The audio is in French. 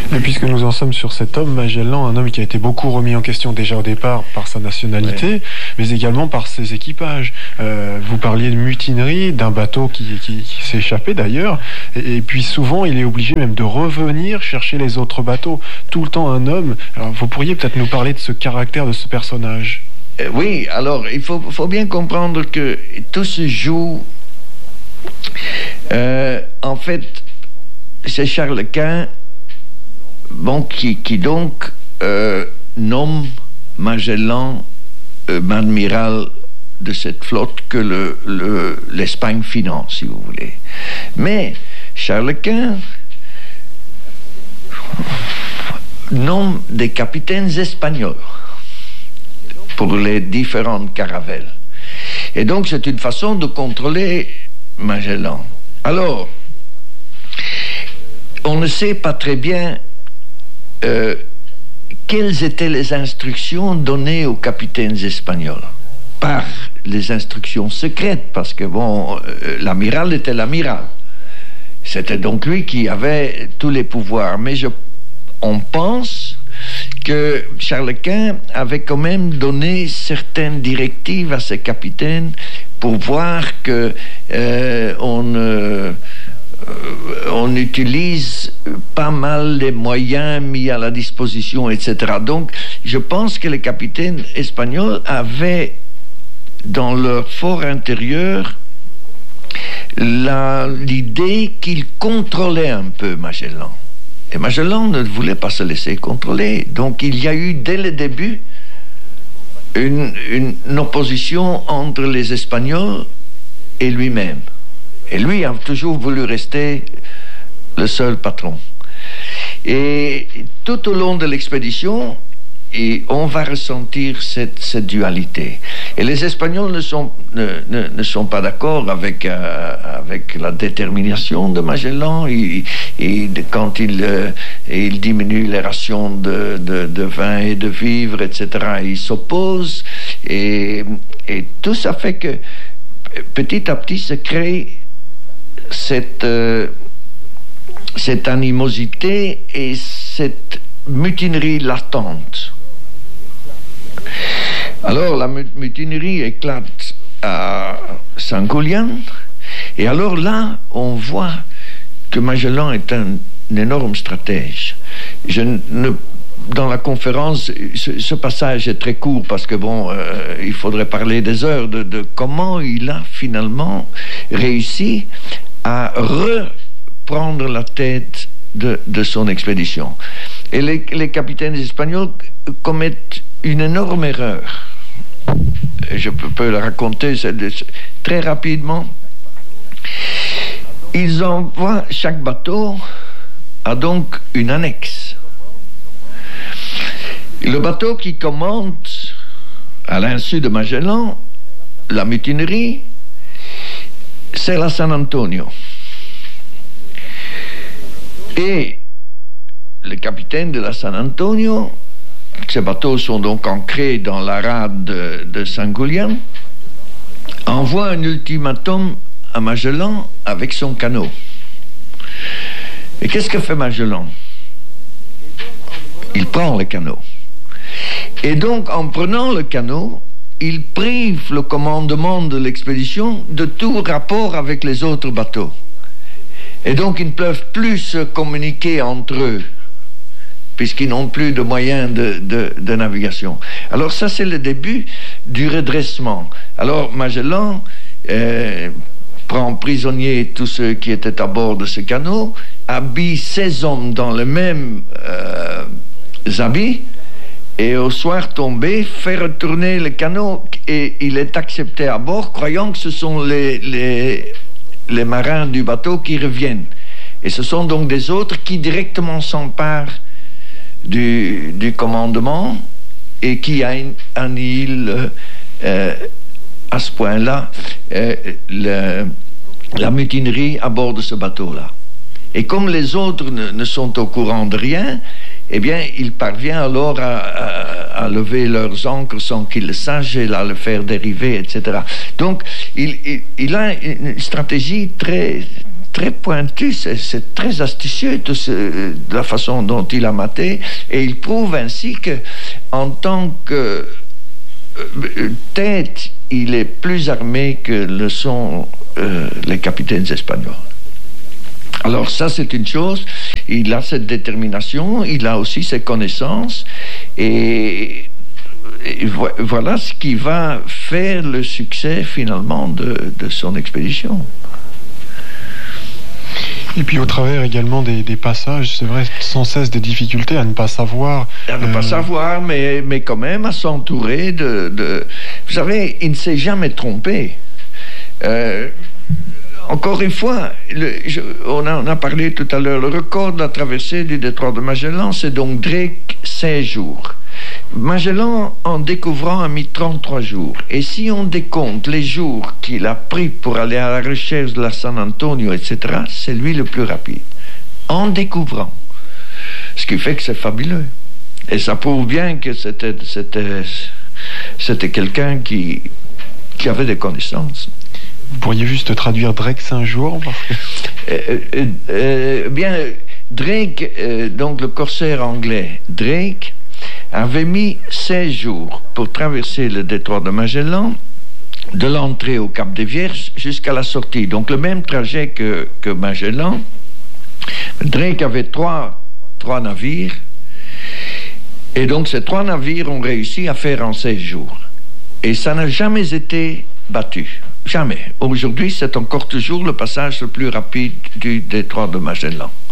Et puisque nous en sommes sur cet homme, Magellan, un homme qui a été beaucoup remis en question déjà au départ par sa nationalité, mais également par ses équipages. Vous parliez de mutinerie, d'un bateau qui s'est échappé d'ailleurs, et puis souvent il est obligé même de revenir chercher les autres bateaux. Tout le temps un homme. Alors vous pourriez peut-être nous parler de ce caractère de ce personnage. Oui, alors il faut bien comprendre que tout se joue. En fait, c'est Charles Quint qui donc nomme Magellan amiral de cette flotte que l'Espagne finance, si vous voulez. Mais Charles Quint nomme des capitaines espagnols pour les différentes caravelles. Et donc c'est une façon de contrôler Magellan. Alors, on ne sait pas très bien quelles étaient les instructions données aux capitaines espagnols par les instructions secrètes, parce que l'amiral était l'amiral. C'était donc lui qui avait tous les pouvoirs. Mais on pense que Charles Quint avait quand même donné certaines directives à ses capitaines pour voir que on utilise pas mal les moyens mis à la disposition, etc. Donc, je pense que les capitaines espagnols avaient dans leur fort intérieur l'idée qu'ils contrôlaient un peu Magellan. Et Magellan ne voulait pas se laisser contrôler. Donc, il y a eu dès le début une opposition entre les Espagnols et lui-même. Et lui a toujours voulu rester le seul patron. Et tout au long de l'expédition, on va ressentir cette dualité. Et les Espagnols ne sont pas d'accord avec la détermination de Magellan. Quand il diminue les rations de vin et de vivres, etc., ils s'opposent. Et tout ça fait que petit à petit se crée cette animosité et cette mutinerie latente. Alors la mutinerie éclate à Saint-Goulian, et alors là on voit que Magellan est un énorme stratège. Dans la conférence, ce passage est très court parce que il faudrait parler des heures de comment il a finalement réussi à reprendre la tête de son expédition. Et les capitaines espagnols commettent une énorme erreur. Je peux le raconter très rapidement. Ils envoient, chaque bateau a donc une annexe. Le bateau qui commande, à l'insu de Magellan, la mutinerie, c'est la San Antonio. Et le capitaine de la San Antonio, ces bateaux sont donc ancrés dans la rade de Saint-Goulian, envoie un ultimatum à Magellan avec son canot. Et qu'est-ce que fait Magellan? Il prend le canot. Et donc, en prenant le canot, il prive le commandement de l'expédition de tout rapport avec les autres bateaux. Et donc, ils ne peuvent plus se communiquer entre eux, puisqu'ils n'ont plus de moyens de navigation. Alors ça, c'est le début du redressement. Alors Magellan prend prisonnier tous ceux qui étaient à bord de ce canot, habille 16 hommes dans les mêmes habits, et au soir tombé, fait retourner le canot, et il est accepté à bord, croyant que ce sont les marins du bateau qui reviennent. Et ce sont donc des autres qui directement s'emparent du commandement et qui annihilent à ce point-là la mutinerie à bord de ce bateau-là. Et comme les autres ne sont au courant de rien, eh bien, il parvient alors à lever leurs ancres sans qu'ils le sachent et à le faire dériver, etc. Donc, il a une stratégie très, très pointu, c'est très astucieux de la façon dont il a maté, et il prouve ainsi que en tant que tête, il est plus armé que le sont les capitaines espagnols. Alors ça, c'est une chose. Il a cette détermination, il a aussi ses connaissances, et voilà ce qui va faire le succès finalement de son expédition. Et puis au travers également des passages, c'est vrai, sans cesse des difficultés à ne pas savoir. À ne pas savoir, mais quand même à s'entourer de... Vous savez, il ne s'est jamais trompé. Encore une fois, on a parlé tout à l'heure, le record de la traversée du détroit de Magellan, c'est donc Drake 16 jours. Magellan, en découvrant, a mis 33 jours. Et si on décompte les jours qu'il a pris pour aller à la recherche de la San Antonio, etc., c'est lui le plus rapide. En découvrant. Ce qui fait que c'est fabuleux. Et ça prouve bien que c'était quelqu'un qui avait des connaissances. Vous pourriez juste traduire Drake 5 jours bien, Drake, donc le corsaire anglais, Drake, avait mis 16 jours pour traverser le détroit de Magellan, de l'entrée au Cap des Vierges jusqu'à la sortie. Donc le même trajet que Magellan. Drake avait trois navires, et donc ces 3 navires ont réussi à faire en 16 jours. Et ça n'a jamais été battu. Jamais. Aujourd'hui, c'est encore toujours le passage le plus rapide du détroit de Magellan.